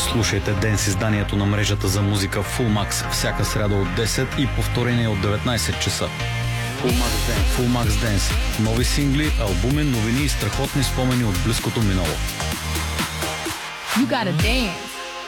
Слушайте Денс изданието на мрежата за музика Full Max всяка сряда от 10 и повторение от 19 часа. Full Max Dance. Нови сингли, албуми, новини и страхотни спомени от близкото минало. You gotta dance.